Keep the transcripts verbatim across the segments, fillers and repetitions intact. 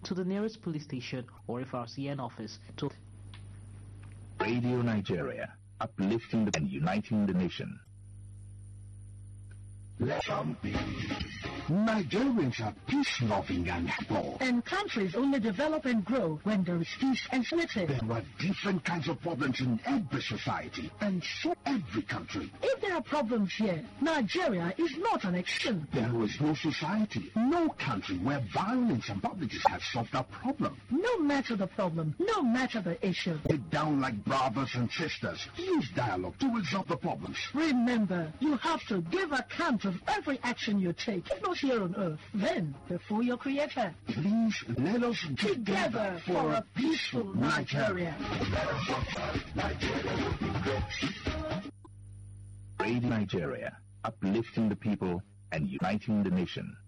to the nearest police station or F R C N office to Radio Nigeria, uplifting the and uniting the nation. Nigerians are peace-loving and poor. And countries only develop and grow when there is peace and unity. There are different kinds of problems in every society, and so every country. If there are problems here, Nigeria is not an exception. There is no society, no country where violence and poverty has solved a problem. No matter the problem, no matter the issue. Sit down like brothers and sisters. Use dialogue to resolve the problems. Remember, you have to give account of every action you take, not here on earth, then before your creator. Please let us together for a peaceful Nigeria. Radio Nigeria, uplifting the people and uniting the nation.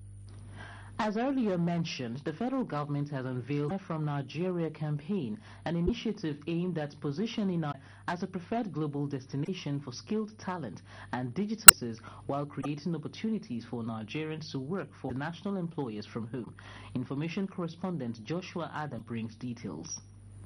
As earlier mentioned, the federal government has unveiled the From Nigeria campaign, an initiative aimed at positioning Nigeria as a preferred global destination for skilled talent and digital services while creating opportunities for Nigerians to work for national employers from home. Information correspondent Joshua Adam brings details.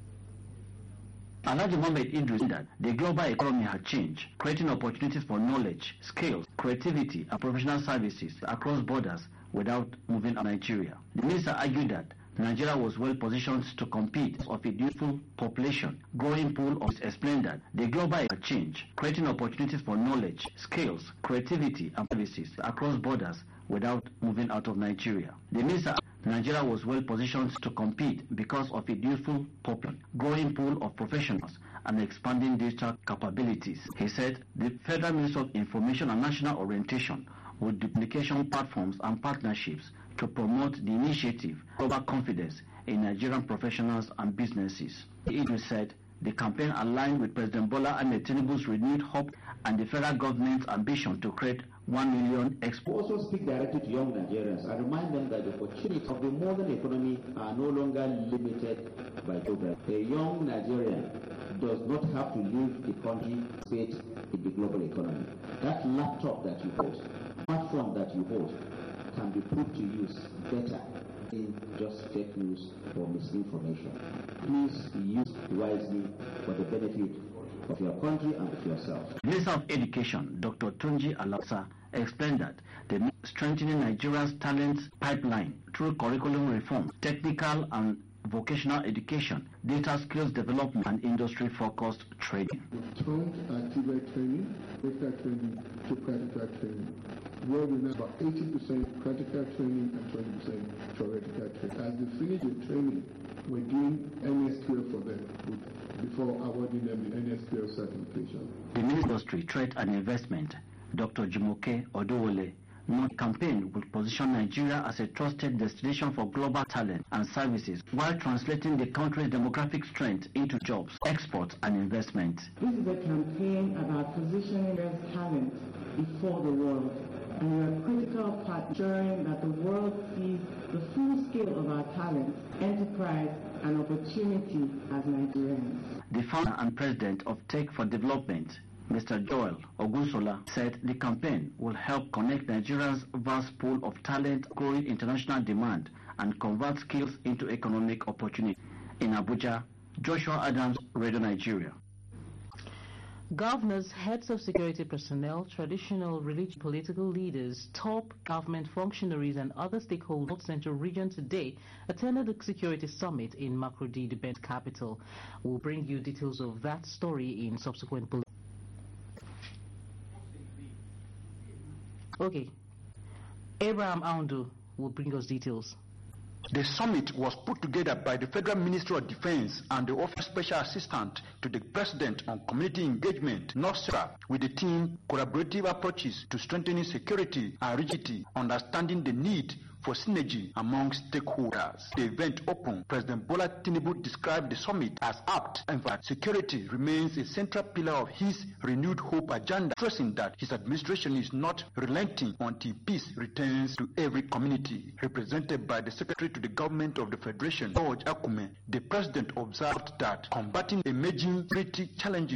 Alhaji Mohammed Idris said that the global economy has changed, creating opportunities for knowledge, skills, creativity, and professional services across borders without moving out of Nigeria. The minister argued that Nigeria was well positioned to compete of its youthful population. Growing pool of explained that the global economy has changed, creating opportunities for knowledge, skills, creativity, and services across borders without moving out of Nigeria. The minister Nigeria was well positioned to compete because of its youthful population, growing pool of professionals, and expanding digital capabilities. He said the Federal Ministry of Information and National Orientation with duplication platforms and partnerships to promote the initiative Global Confidence in Nigerian professionals and businesses. It said the campaign aligned with President Bola Ahmed Tinubu's renewed hope and the federal government's ambition to create one million exports. Also speak directly to young Nigerians and remind them that the opportunities of the modern economy are no longer limited by geography. A young Nigerian does not have to leave the country to fit in the global economy. That laptop that you hold, smartphone that you hold, can be put to use better in just fake news or misinformation. Please use wisely for the benefit of your country and of yourself. Minister of Education, Doctor Tunji Alausa, explained that the strengthening Nigeria's talent pipeline through curriculum reform, technical and vocational education, data skills development, and industry-focused training. We've turned active training, data training to practical training, where we now about eighty percent practical training and twenty percent theoretical training. As they finish the training, we're doing N S Q L for them before awarding them the N S Q L certification. The Ministry Trade and Investment, Doctor Jumoke Odowole, no campaign will position Nigeria as a trusted destination for global talent and services while translating the country's demographic strength into jobs, exports, and investment. This is a campaign about positioning their talent before the world, and we are a critical part ensuring that the world sees the full scale of our talent, enterprise, and opportunity as Nigerians. The founder and president of Tech for Development, Mister Joel Ogunsola, said the campaign will help connect Nigeria's vast pool of talent, growing international demand, and convert skills into economic opportunity. In Abuja, Joshua Adams, Radio Nigeria. Governors, heads of security personnel, traditional religious political leaders, top government functionaries, and other stakeholders in North Central region today attended the security summit in Makurdi, the Benue capital. We'll bring you details of that story in subsequent bulletins. Okay, Abraham Aundu will bring us details. The summit was put together by the Federal Ministry of Defense and the Office of Special Assistant to the President on Community Engagement, North Central, with the theme Collaborative Approaches to Strengthening Security and Rigidity, Understanding the Need for Synergy Among Stakeholders. The event opened, President Bola Tinubu described the summit as apt. In fact, security remains a central pillar of his renewed hope agenda, stressing that his administration is not relenting until peace returns to every community. Represented by the Secretary to the Government of the Federation, George Akume, the President observed that combating emerging security challenges